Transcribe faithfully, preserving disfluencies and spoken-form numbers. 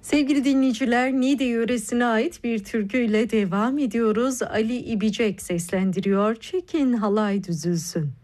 Sevgili dinleyiciler, Niğde yöresine ait bir türküyle devam ediyoruz. Ali İbicek seslendiriyor. Çekin halay düzülsün.